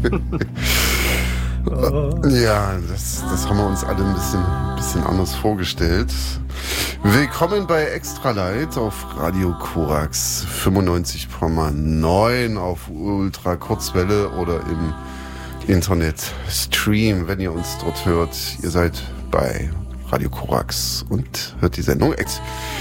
Ja, das haben wir uns alle ein bisschen anders vorgestellt. Willkommen bei Extra Light auf Radio Korax 95,9 auf Ultra Kurzwelle oder im Internet Stream, wenn ihr uns dort hört. Ihr seid bei Radio Korax und hört die Sendung